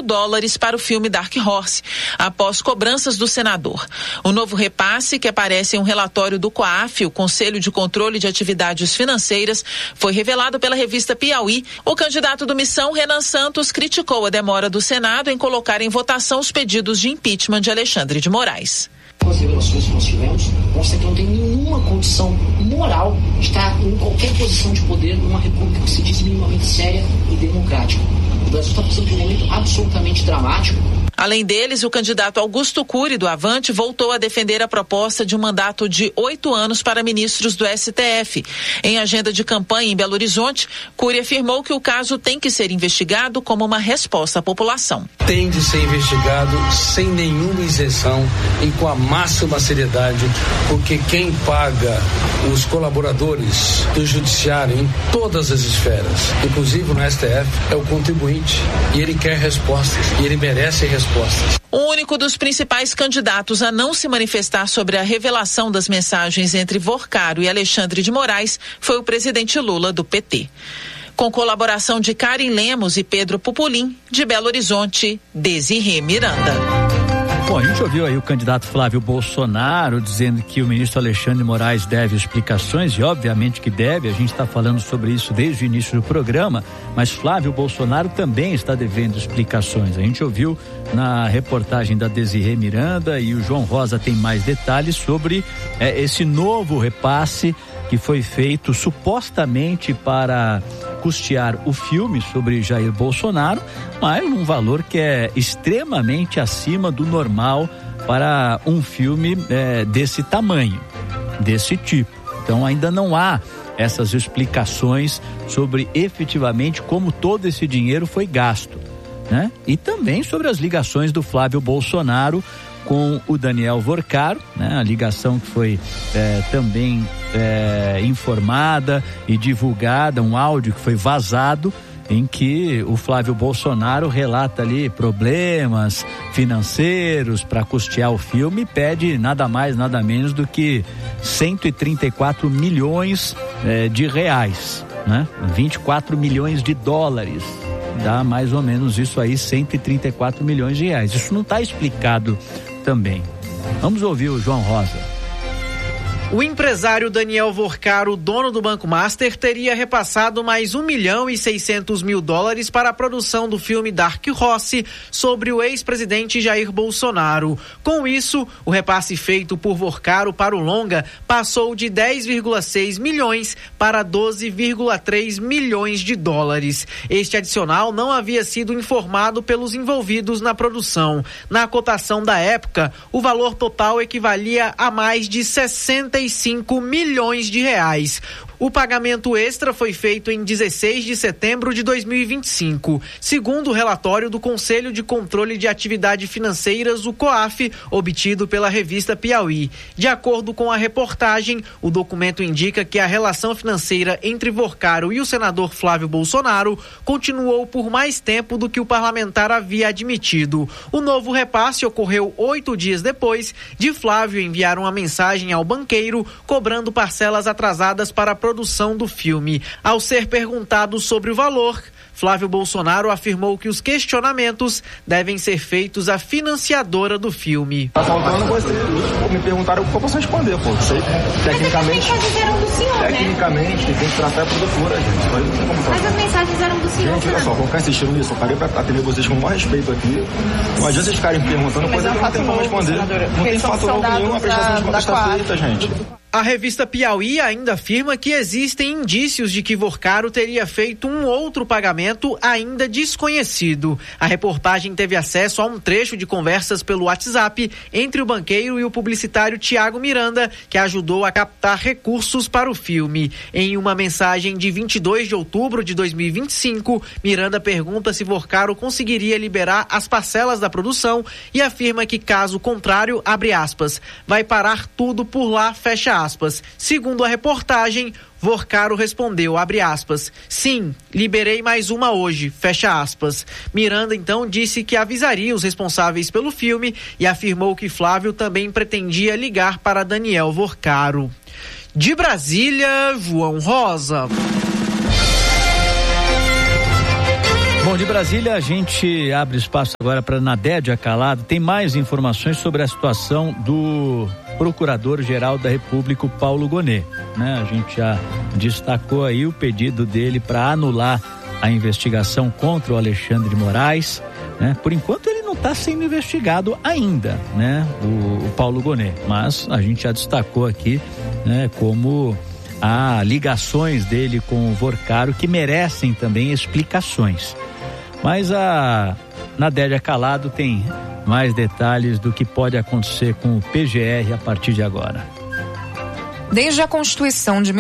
dólares para o filme Dark Horse, após cobranças do senador. O novo repasse, que aparece em um relatório do COAF, o Conselho de Controle de Atividades Financeiras, foi revelado pela revista Piauí. O candidato do Missão, Renan Santos, criticou a demora do Senado em colocar em votação os pedidos de impeachment de Alexandre de Moraes. As revelações que nós tivemos mostram que não tem nenhuma condição moral de estar em qualquer posição de poder numa república que se diz minimamente séria e democrática. O Brasil está passando por um momento absolutamente dramático. Além deles, o candidato Augusto Cury, do Avante, voltou a defender a proposta de um mandato de 8 anos para ministros do STF. Em agenda de campanha em Belo Horizonte, Cury afirmou que o caso tem que ser investigado como uma resposta à população. Tem de ser investigado sem nenhuma isenção e com a máxima seriedade, porque quem paga os colaboradores do judiciário em todas as esferas, inclusive no STF, é o contribuinte, e ele quer respostas, e ele merece respostas. O único dos principais candidatos a não se manifestar sobre a revelação das mensagens entre Vorcaro e Alexandre de Moraes foi o presidente Lula, do PT. Com colaboração de Karen Lemos e Pedro Pupolin, de Belo Horizonte, Desirê Miranda. Bom, a gente ouviu aí o candidato Flávio Bolsonaro dizendo que o ministro Alexandre de Moraes deve explicações, e obviamente que deve, a gente está falando sobre isso desde o início do programa, mas Flávio Bolsonaro também está devendo explicações. A gente ouviu na reportagem da Desirê Miranda, e o João Rosa tem mais detalhes sobre esse novo repasse que foi feito supostamente para custear o filme sobre Jair Bolsonaro, mas um valor que é extremamente acima do normal para um filme desse tamanho, desse tipo. Então ainda não há essas explicações sobre efetivamente como todo esse dinheiro foi gasto, né? E também sobre as ligações do Flávio Bolsonaro com o Daniel Vorcaro, né? A ligação que foi também informada e divulgada, um áudio que foi vazado, em que o Flávio Bolsonaro relata ali problemas financeiros para custear o filme e pede nada mais, nada menos do que 134 milhões de reais, né? 24 milhões de dólares. Dá mais ou menos isso aí, 134 milhões de reais. Isso não está explicado também. Vamos ouvir o João Rosa. O empresário Daniel Vorcaro, dono do Banco Master, teria repassado mais $1.600.000 para a produção do filme Dark Horse sobre o ex-presidente Jair Bolsonaro. Com isso, o repasse feito por Vorcaro para o longa passou de 10,6 milhões para 12,3 milhões de dólares. Este adicional não havia sido informado pelos envolvidos na produção. Na cotação da época, o valor total equivalia a mais de 65 milhões de reais. O pagamento extra foi feito em 16 de setembro de 2025, segundo o relatório do Conselho de Controle de Atividades Financeiras, o COAF, obtido pela revista Piauí. De acordo com a reportagem, o documento indica que a relação financeira entre Vorcaro e o senador Flávio Bolsonaro continuou por mais tempo do que o parlamentar havia admitido. O novo repasse ocorreu 8 dias depois de Flávio enviar uma mensagem ao banqueiro cobrando parcelas atrasadas para a produção do filme. Ao ser perguntado sobre o valor, Flávio Bolsonaro afirmou que os questionamentos devem ser feitos à financiadora do filme. Tá faltando você, me perguntaram o que eu posso responder, pô. Sei, tecnicamente, tem que tratar a produtora, gente. Mas as mensagens eram do senhor. Gente, olha só, vou ficar insistindo nisso. Eu parei pra atender vocês com o maior respeito aqui. Não adianta vocês ficarem me perguntando coisa que não tem como responder. Não tem fato novo nenhum, a prestação de contas está feita, gente. A revista Piauí ainda afirma que existem indícios de que Vorcaro teria feito um outro pagamento ainda desconhecido. A reportagem teve acesso a um trecho de conversas pelo WhatsApp entre o banqueiro e o publicitário Tiago Miranda, que ajudou a captar recursos para o filme. Em uma mensagem de 22 de outubro de 2025, Miranda pergunta se Vorcaro conseguiria liberar as parcelas da produção e afirma que, caso contrário, abre aspas, vai parar tudo por lá, fecha aspas. Segundo a reportagem, Vorcaro respondeu, abre aspas, sim, liberei mais uma hoje, fecha aspas. Miranda então disse que avisaria os responsáveis pelo filme e afirmou que Flávio também pretendia ligar para Daniel Vorcaro. De Brasília, João Rosa. Bom, de Brasília a gente abre espaço agora para Nadédia Calado. Tem mais informações sobre a situação do Procurador-Geral da República, Paulo Gonet, né? A gente já destacou aí o pedido dele para anular a investigação contra o Alexandre de Moraes, né? Por enquanto ele não está sendo investigado ainda, né? O Paulo Gonet, mas a gente já destacou aqui, né? Como há ligações dele com o Vorcaro que merecem também explicações. Mas a Nadédia Calado tem mais detalhes do que pode acontecer com o PGR a partir de agora. Desde a Constituição de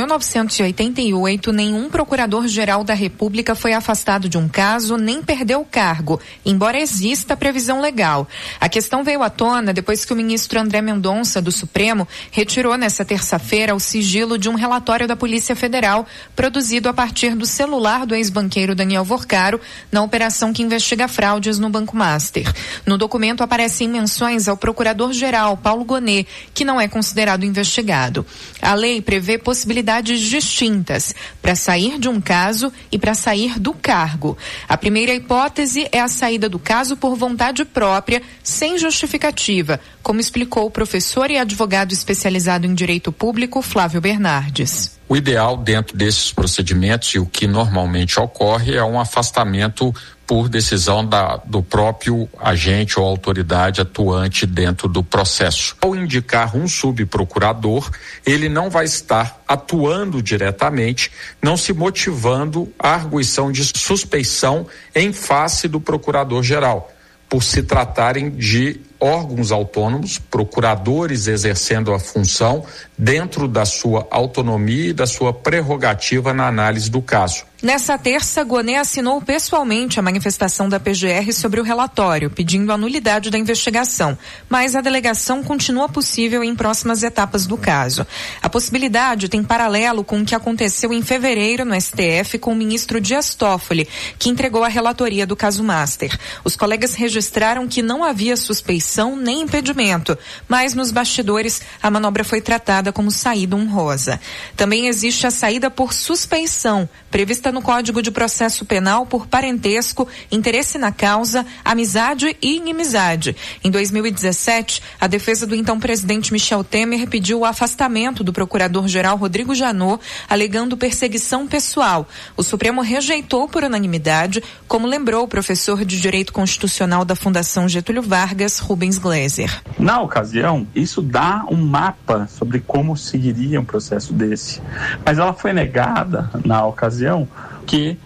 1988, nenhum procurador-geral da República foi afastado de um caso nem perdeu o cargo, embora exista a previsão legal. A questão veio à tona depois que o ministro André Mendonça, do Supremo, retirou nesta terça-feira o sigilo de um relatório da Polícia Federal produzido a partir do celular do ex-banqueiro Daniel Vorcaro na operação que investiga fraudes no Banco Master. No documento aparecem menções ao procurador-geral Paulo Gonet, que não é considerado investigado. A lei prevê possibilidades distintas para sair de um caso e para sair do cargo. A primeira hipótese é a saída do caso por vontade própria, sem justificativa, como explicou o professor e advogado especializado em direito público, Flávio Bernardes. O ideal dentro desses procedimentos, e o que normalmente ocorre, é um afastamento por decisão do próprio agente ou autoridade atuante dentro do processo. Ao indicar um subprocurador, ele não vai estar atuando diretamente, não se motivando à arguição de suspeição em face do procurador-geral, por se tratarem de órgãos autônomos, procuradores exercendo a função dentro da sua autonomia e da sua prerrogativa na análise do caso. Nessa terça, Gonet assinou pessoalmente a manifestação da PGR sobre o relatório, pedindo a nulidade da investigação, mas a delegação continua possível em próximas etapas do caso. A possibilidade tem paralelo com o que aconteceu em fevereiro no STF com o ministro Dias Toffoli, que entregou a relatoria do caso Master. Os colegas registraram que não havia suspeição nem impedimento, mas nos bastidores a manobra foi tratada como saída honrosa. Também existe a saída por suspeição, prevista no Código de Processo Penal por parentesco, interesse na causa, amizade e inimizade. Em 2017, a defesa do então presidente Michel Temer pediu o afastamento do procurador-geral Rodrigo Janot, alegando perseguição pessoal. O Supremo rejeitou por unanimidade, como lembrou o professor de Direito Constitucional da Fundação Getúlio Vargas, Rubens Gleiser. Na ocasião, isso dá um mapa sobre como seguiria um processo desse. Mas ela foi negada, na ocasião, que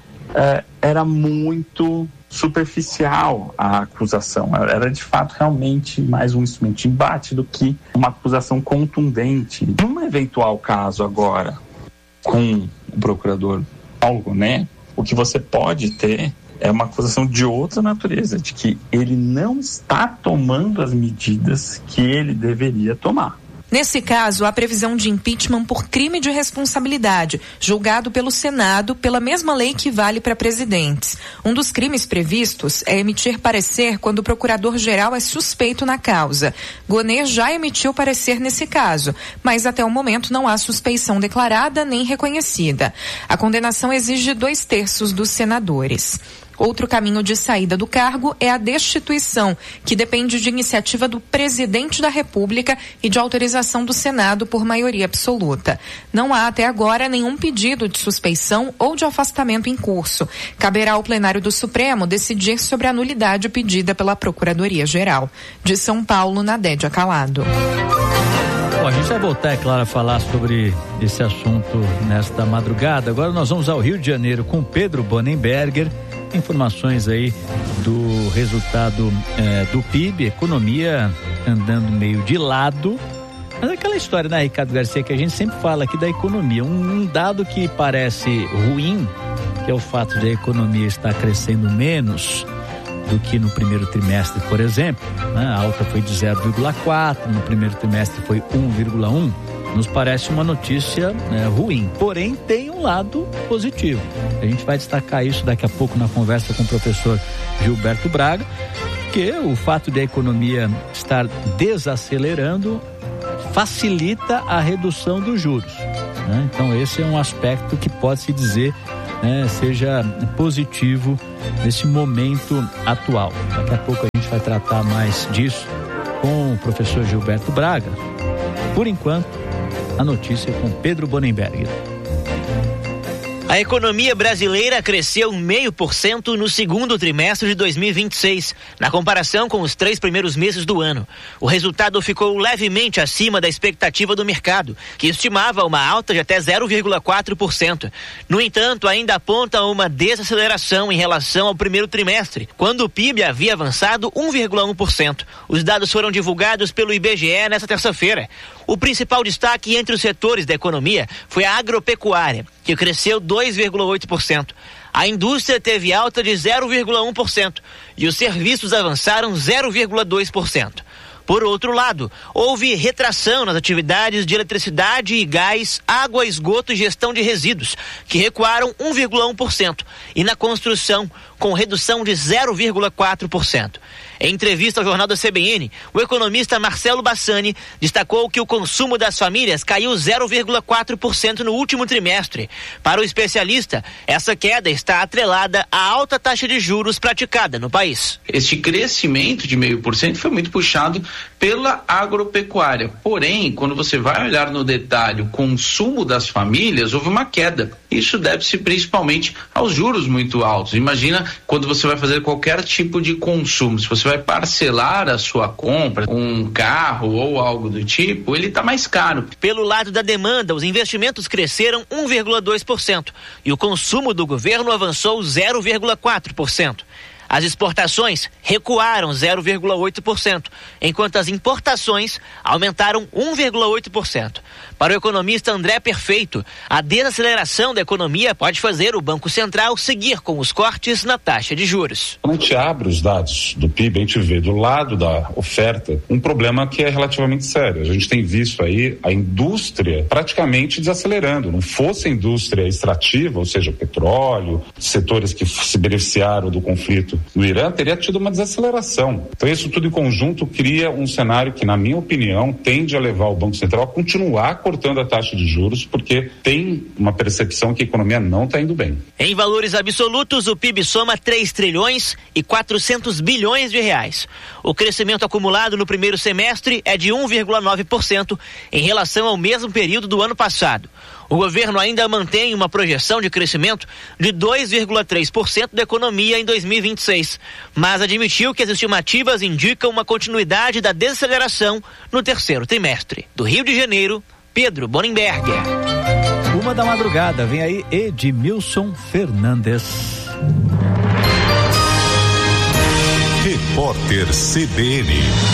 era muito superficial a acusação. Era, de fato, realmente mais um instrumento de embate do que uma acusação contundente. Num eventual caso agora, com o procurador Paulo Gonet, o que você pode ter é uma acusação de outra natureza, de que ele não está tomando as medidas que ele deveria tomar. Nesse caso, há previsão de impeachment por crime de responsabilidade, julgado pelo Senado pela mesma lei que vale para presidentes. Um dos crimes previstos é emitir parecer quando o procurador-geral é suspeito na causa. Gonet já emitiu parecer nesse caso, mas até o momento não há suspeição declarada nem reconhecida. A condenação exige 2/3 dos senadores. Outro caminho de saída do cargo é a destituição, que depende de iniciativa do presidente da República e de autorização do Senado por maioria absoluta. Não há até agora nenhum pedido de suspeição ou de afastamento em curso. Caberá ao plenário do Supremo decidir sobre a nulidade pedida pela Procuradoria-Geral. De São Paulo, Nadédia Calado. Bom, a gente vai voltar, é claro, a falar sobre esse assunto nesta madrugada. Agora nós vamos ao Rio de Janeiro com Pedro Bonenberger. Informações aí do resultado do PIB, economia andando meio de lado. Mas aquela história, né, Ricardo Garcia, que a gente sempre fala aqui da economia. Um dado que parece ruim, que é o fato de a economia estar crescendo menos do que no primeiro trimestre, por exemplo, né? A alta foi de 0,4, no primeiro trimestre foi 1,1. Nos parece uma notícia ruim, porém tem um lado positivo. A gente vai destacar isso daqui a pouco na conversa com o professor Gilberto Braga, que o fato de a economia estar desacelerando facilita a redução dos juros, né? Então esse é um aspecto que pode-se dizer seja positivo nesse momento atual. Daqui a pouco a gente vai tratar mais disso com o professor Gilberto Braga. Por enquanto, a notícia é com Pedro Bonenberg. A economia brasileira cresceu 0,5% no segundo trimestre de 2026, na comparação com os 3 primeiros meses do ano. O resultado ficou levemente acima da expectativa do mercado, que estimava uma alta de até 0,4%. No entanto, ainda aponta uma desaceleração em relação ao primeiro trimestre, quando o PIB havia avançado 1,1%. Os dados foram divulgados pelo IBGE nesta terça-feira. O principal destaque entre os setores da economia foi a agropecuária, que cresceu 2,8%. A indústria teve alta de 0,1% e os serviços avançaram 0,2%. Por outro lado, houve retração nas atividades de eletricidade e gás, água, esgoto e gestão de resíduos, que recuaram 1,1%, e na construção, com redução de 0,4%. Em entrevista ao jornal da CBN, o economista Marcelo Bassani destacou que o consumo das famílias caiu 0,4% no último trimestre. Para o especialista, essa queda está atrelada à alta taxa de juros praticada no país. Este crescimento de 0,5% foi muito puxado pela agropecuária. Porém, quando você vai olhar no detalhe o consumo das famílias, houve uma queda. Isso deve-se principalmente aos juros muito altos. Imagina quando você vai fazer qualquer tipo de consumo, se você vai parcelar a sua compra, um carro ou algo do tipo, ele está mais caro. Pelo lado da demanda, os investimentos cresceram 1,2% e o consumo do governo avançou 0,4%. As exportações recuaram 0,8%, enquanto as importações aumentaram 1,8%. Para o economista André Perfeito, a desaceleração da economia pode fazer o Banco Central seguir com os cortes na taxa de juros. Quando a gente abre os dados do PIB, a gente vê do lado da oferta um problema que é relativamente sério. A gente tem visto aí a indústria praticamente desacelerando. Não fosse a indústria extrativa, ou seja, petróleo, setores que se beneficiaram do conflito no Irã, teria tido uma desaceleração. Então isso tudo em conjunto cria um cenário que, na minha opinião, tende a levar o Banco Central a continuar cortando a taxa de juros, porque tem uma percepção que a economia não está indo bem. Em valores absolutos, o PIB soma 3 trilhões e 400 bilhões de reais. O crescimento acumulado no primeiro semestre é de 1,9% em relação ao mesmo período do ano passado. O governo ainda mantém uma projeção de crescimento de 2,3% da economia em 2026, mas admitiu que as estimativas indicam uma continuidade da desaceleração no terceiro trimestre. Do Rio de Janeiro, Pedro Bonenberger. 1h da vem aí Edmilson Fernandes. Repórter CBN.